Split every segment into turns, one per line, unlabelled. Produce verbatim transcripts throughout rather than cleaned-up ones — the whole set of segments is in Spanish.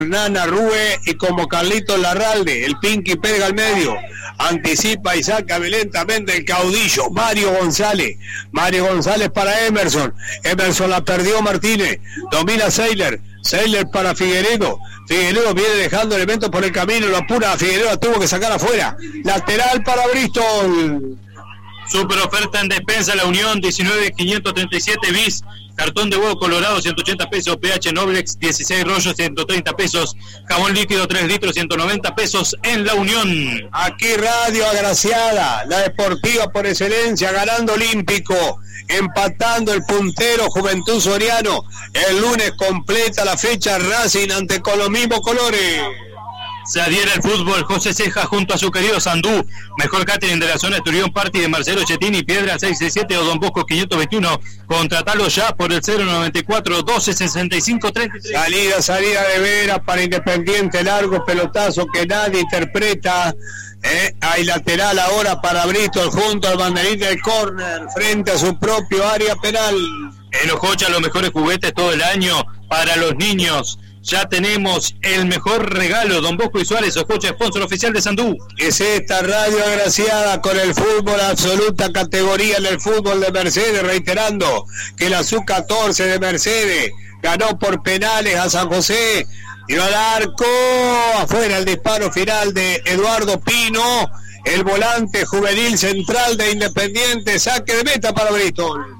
Nana Rue y como Carlitos Larralde, el Pinky pega al medio, anticipa y saca violentamente el caudillo Mario González, Mario González para Emerson, Emerson la perdió Martínez, domina Seiler, Seiler para Figueredo, Figueredo viene dejando elementos por el camino, lo apura, Figueredo la tuvo que sacar afuera, lateral para Bristol.
Super oferta en despensa La Unión, diecinueve mil quinientos treinta y siete bis, cartón de huevo colorado ciento ochenta pesos, P H Noblex dieciséis rollos ciento treinta pesos, jabón líquido tres litros ciento noventa pesos en La Unión.
Aquí Radio Agraciada, la deportiva por excelencia, ganando Olímpico, empatando el puntero Juventud Soriano. El lunes completa la fecha Racing ante con los mismos colores.
Se adhiere al fútbol José Ceja junto a su querido Sandú. Mejor catering de la zona Esturión Party de Marcelo Chettini, Piedra seiscientos sesenta y siete o Don Bosco quinientos veintiuno. Contratalo ya por el cero noventa y cuatro doce sesenta y cinco treinta y tres.
Salida, salida de veras para Independiente, largo pelotazo que nadie interpreta. Eh, hay lateral ahora para Bristol junto al banderín del córner frente a su propio área penal.
En Ojocha los mejores juguetes todo el año para los niños. Ya tenemos el mejor regalo, Don Bosco y Suárez, Ojocha, sponsor oficial de Sandú.
Es esta radio agraciada con el fútbol, absoluta categoría en el fútbol de Mercedes, reiterando que la sub catorce de Mercedes ganó por penales a San José, tiró al arco, afuera el disparo final de Eduardo Pino, el volante juvenil central de Independiente, saque de meta para Bristol.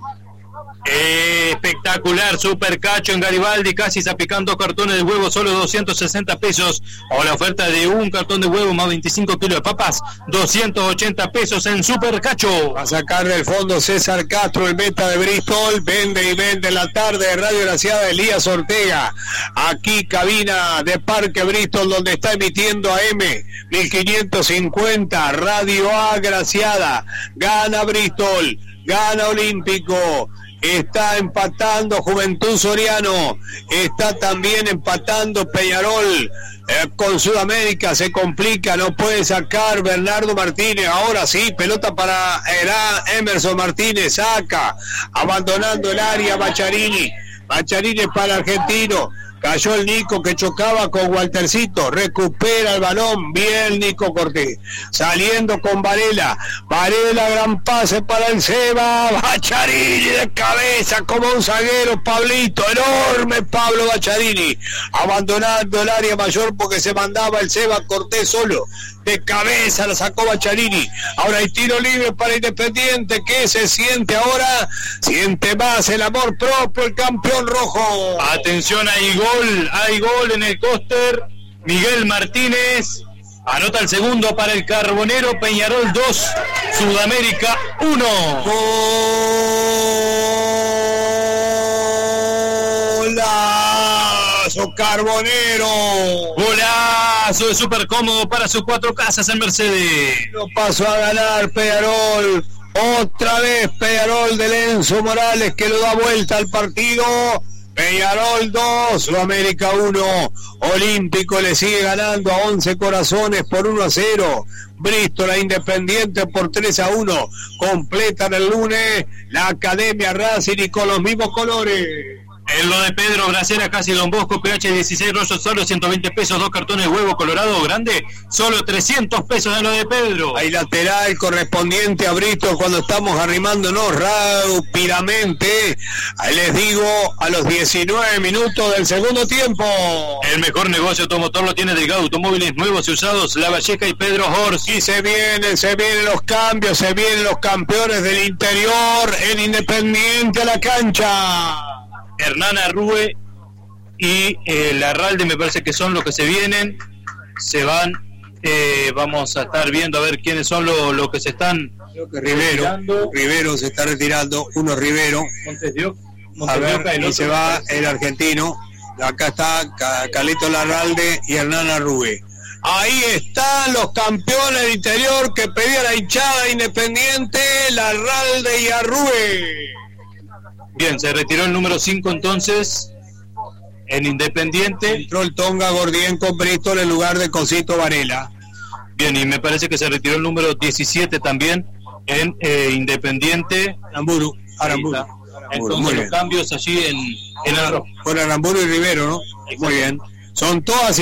Eh, espectacular, super cacho en Garibaldi, casi zapicando cartones de huevo, solo doscientos sesenta pesos, o la oferta de un cartón de huevo más veinticinco kilos de papas, doscientos ochenta pesos en super cacho.
A sacar del fondo César Castro, el meta de Bristol, vende y vende en la tarde de Radio Graciada Elías Ortega, aquí cabina de Parque Bristol donde está emitiendo A M mil quinientos cincuenta, Radio Agraciada, gana Bristol, gana Olímpico. Está empatando Juventud Soriano, está también empatando Peñarol eh, con Sudamérica, se complica, no puede sacar Bernardo Martínez, ahora sí, pelota para era Emerson Martínez, saca, abandonando el área Bacharini, Bacharini para Argentino, cayó el Nico que chocaba con Waltercito, recupera el balón, bien Nico Cortés, saliendo con Varela, Varela gran pase para el Seba, Bacharini de cabeza como un zaguero, Pablito, enorme Pablo Bacharini, abandonando el área mayor porque se mandaba el Seba Cortés solo, de cabeza la sacó Bacharini, ahora hay tiro libre para Independiente, que se siente ahora, siente más el amor propio el campeón rojo.
Atención, hay gol, hay gol en el cóster, Miguel Martínez anota el segundo para el Carbonero, Peñarol dos, Sudamérica uno.
Golazo Carbonero,
golazo de súper cómodo para sus cuatro casas en Mercedes.
Lo pasó a ganar Peñarol, otra vez Peñarol de Lenzo Morales que lo da vuelta al partido. Peñarol dos, Sudamérica uno, Olímpico le sigue ganando a once Corazones por uno a cero, Bristol a Independiente por tres a uno, completan el lunes la Academia Racing y con los mismos colores.
En lo de Pedro Gracera, casi Don Bosco, P H dieciséis rollos, solo ciento veinte pesos, dos cartones de huevo colorado grande, solo trescientos pesos en lo de Pedro.
Hay lateral correspondiente a Bristol cuando estamos arrimándonos rápidamente, ahí les digo, a los diecinueve minutos del segundo tiempo.
El mejor negocio automotor lo tiene Delgado Automóviles nuevos y usados, La Valleja y Pedro Horst.
Y se vienen, se vienen los cambios, se vienen los campeones del interior, en Independiente a la cancha.
Hernán Arrue y eh, Larralde me parece que son los que se vienen, se van, eh, vamos a estar viendo a ver quiénes son los lo que se están.
Creo que Rivero, retirando. Rivero se está retirando, uno Rivero,
Montes de Oca,
a ver, y se va el argentino, acá está Carlito Larralde y Hernán Arrue. Ahí están los campeones del interior que pedía la hinchada Independiente, Larralde y Arrue.
Bien, se retiró el número cinco entonces en Independiente.
Entró el Tonga Gordien con Bristol en lugar de Cosito Varela.
Bien, y me parece que se retiró el número diecisiete también en eh, Independiente.
Aramburu. Aramburu.
Entonces los cambios allí en, en Arroyo.
Con Aramburu y Rivero, ¿no?
Exacto. Muy bien.
Son todas